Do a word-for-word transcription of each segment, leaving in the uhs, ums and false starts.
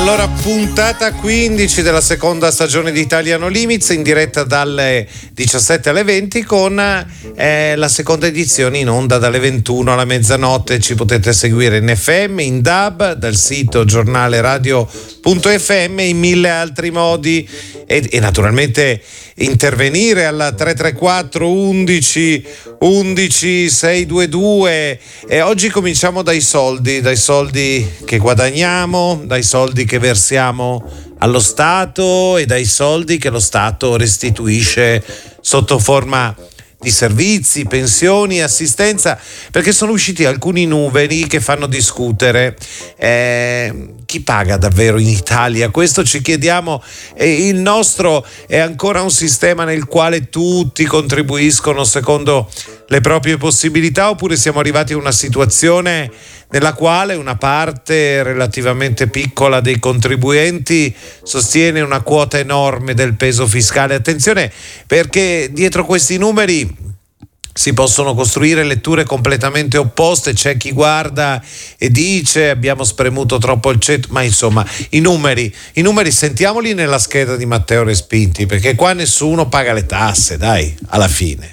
Allora, puntata quindici della seconda stagione di Italiano Limits, in diretta dalle diciassette alle venti con eh, la seconda edizione in onda dalle ventuno alla mezzanotte. Ci potete seguire in F M, in D A B, dal sito giornale radio punto F M e in mille altri modi, e, e naturalmente intervenire alla tre tre quattro undici undici seicentoventidue. E oggi cominciamo dai soldi, dai soldi che guadagniamo, dai soldi che versiamo allo Stato e dai soldi che lo Stato restituisce sotto forma di servizi, pensioni, assistenza, perché sono usciti alcuni numeri che fanno discutere. Eh, chi paga davvero in Italia? Questo ci chiediamo. E il nostro è ancora un sistema nel quale tutti contribuiscono secondo le proprie possibilità, oppure siamo arrivati a una situazione nella quale una parte relativamente piccola dei contribuenti sostiene una quota enorme del peso fiscale? Attenzione, perché dietro questi numeri si possono costruire letture completamente opposte. C'è chi guarda e dice abbiamo spremuto troppo il ceto, ma insomma i numeri, i numeri sentiamoli nella scheda di Matteo Respinti, perché qua nessuno paga le tasse, dai, alla fine.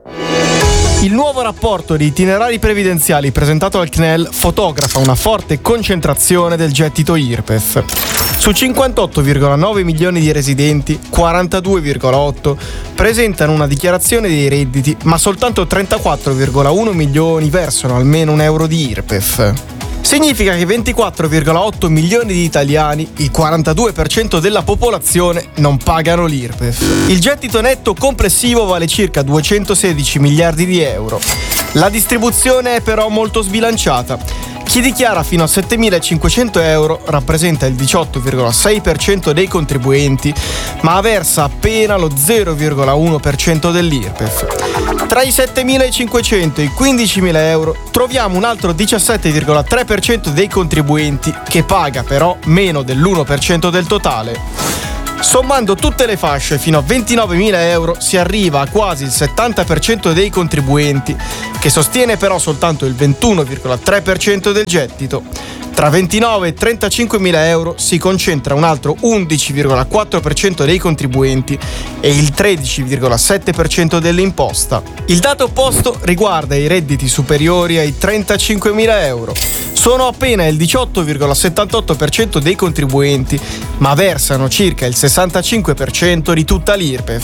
Il nuovo rapporto di itinerari previdenziali presentato al C N E L fotografa una forte concentrazione del gettito I R P E F. Su cinquantotto virgola nove milioni di residenti, quarantadue virgola otto presentano una dichiarazione dei redditi, ma soltanto trentaquattro virgola uno milioni versano almeno un euro di I R P E F. Significa che ventiquattro virgola otto milioni di italiani, il quarantadue per cento della popolazione, non pagano l'I R P E F. Il gettito netto complessivo vale circa duecentosedici miliardi di euro. La distribuzione è però molto sbilanciata. Chi dichiara fino a settemilacinquecento euro rappresenta il diciotto virgola sei per cento dei contribuenti, ma versa appena lo zero virgola uno per cento dell'I R P E F. Tra i settemilacinquecento e i quindicimila euro troviamo un altro diciassette virgola tre per cento dei contribuenti che paga però meno dell'uno per cento del totale. Sommando tutte le fasce fino a ventinovemila euro si arriva a quasi il settanta per cento dei contribuenti, che sostiene però soltanto il ventuno virgola tre per cento del gettito. Tra ventinove e trentacinquemila euro si concentra un altro undici virgola quattro per cento dei contribuenti e il tredici virgola sette per cento dell'imposta. Il dato opposto riguarda i redditi superiori ai trentacinquemila euro. Sono appena il diciotto virgola settantotto per cento dei contribuenti, ma versano circa il sessantacinque per cento di tutta l'I R P E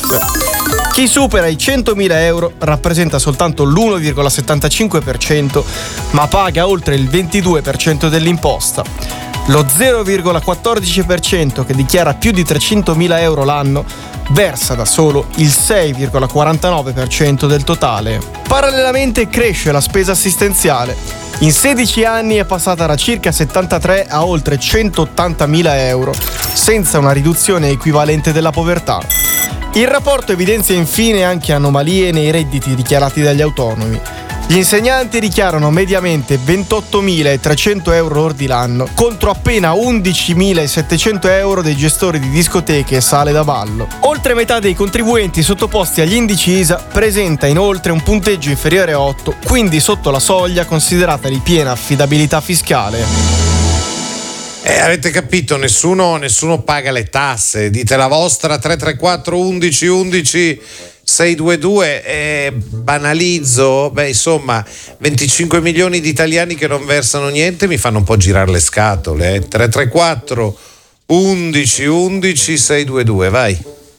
F. Chi supera i centomila euro rappresenta soltanto l'uno virgola settantacinque per cento, ma paga oltre il ventidue per cento dell'imposta. Lo zero virgola quattordici per cento che dichiara più di trecentomila euro l'anno versa da solo il sei virgola quarantanove per cento del totale. Parallelamente cresce la spesa assistenziale. In sedici anni è passata da circa settantatré a oltre centottantamila euro, senza una riduzione equivalente della povertà. Il rapporto evidenzia infine anche anomalie nei redditi dichiarati dagli autonomi. Gli insegnanti dichiarano mediamente ventottomilatrecento euro lordi l'anno, contro appena undicimilasettecento euro dei gestori di discoteche e sale da ballo. Oltre metà dei contribuenti sottoposti agli indici I S A presenta inoltre un punteggio inferiore a otto, quindi sotto la soglia considerata di piena affidabilità fiscale. Eh, avete capito, nessuno, nessuno paga le tasse. Dite la vostra. Tre tre quattro undici undici seicentoventidue. eh, banalizzo, beh insomma venticinque milioni di italiani che non versano niente mi fanno un po' girare le scatole. eh. tre tre quattro undici undici seicentoventidue, vai.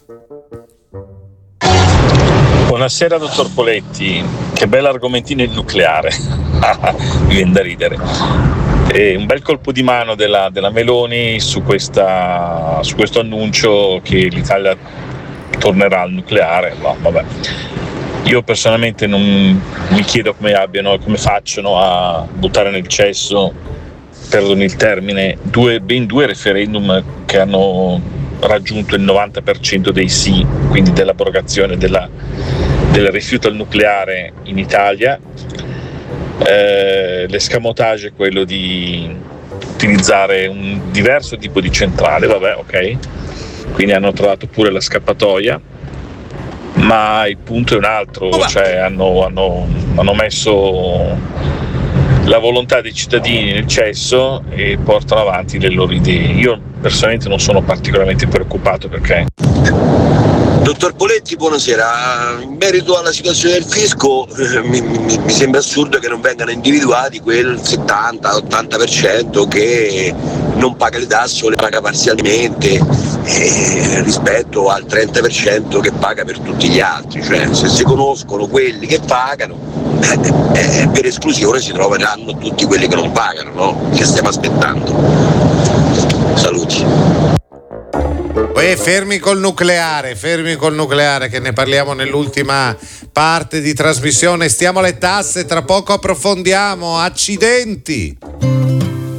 Buonasera dottor Poletti, che bell'argomentino il nucleare. Mi viene da ridere. E un bel colpo di mano della, della Meloni su, questa, su questo annuncio che l'Italia tornerà al nucleare. No, vabbè. Io personalmente non mi chiedo come abbiano, come facciano a buttare nel cesso, perdoni il termine, due, ben due referendum che hanno raggiunto il novanta per cento dei sì, quindi dell'abrogazione della, del rifiuto al nucleare in Italia. Eh, l'escamotage è quello di utilizzare un diverso tipo di centrale, vabbè, ok, quindi hanno trovato pure la scappatoia, ma il punto è un altro, cioè hanno, hanno, hanno messo la volontà dei cittadini nel cesso e portano avanti le loro idee. Io personalmente non sono particolarmente preoccupato perché... Dottor Poletti, buonasera. In merito alla situazione del fisco, eh, mi, mi, mi sembra assurdo che non vengano individuati quel settanta ottanta per cento che non paga le tasse o le paga parzialmente eh, rispetto al trenta per cento che paga per tutti gli altri. Cioè, se si conoscono quelli che pagano, eh, eh, per esclusione si troveranno tutti quelli che non pagano, no? Che stiamo aspettando. Saluti. Poi fermi col nucleare, fermi col nucleare che ne parliamo nell'ultima parte di trasmissione. Stiamo alle tasse, tra poco approfondiamo. Accidenti!